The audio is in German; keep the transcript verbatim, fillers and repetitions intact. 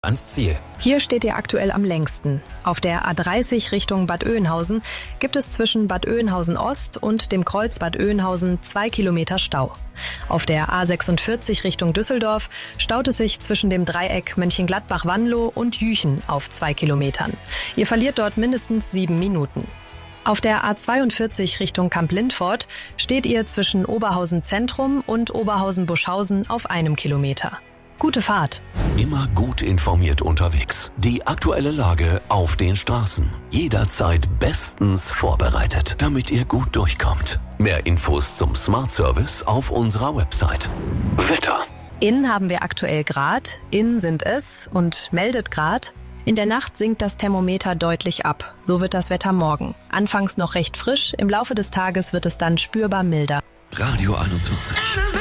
ans Ziel. Hier steht ihr aktuell am längsten. Auf der A dreißig Richtung Bad Oeynhausen gibt es zwischen Bad Oeynhausen Ost und dem Kreuz Bad Oeynhausen zwei Kilometer Stau. Auf der A sechsundvierzig Richtung Düsseldorf staut es sich zwischen dem Dreieck Mönchengladbach-Wanlo und Jüchen auf zwei Kilometern. Ihr verliert dort mindestens sieben Minuten. Auf der A zweiundvierzig Richtung Kamp-Lindfort steht ihr zwischen Oberhausen Zentrum und Oberhausen-Buschhausen auf einem Kilometer. Gute Fahrt! Immer gut informiert unterwegs. Die aktuelle Lage auf den Straßen. Jederzeit bestens vorbereitet, damit ihr gut durchkommt. Mehr Infos zum Smart Service auf unserer Website. Wetter. In haben wir aktuell Grad, in sind es und meldet Grad. In der Nacht sinkt das Thermometer deutlich ab. So wird das Wetter morgen. Anfangs noch recht frisch, im Laufe des Tages wird es dann spürbar milder. Radio einundzwanzig.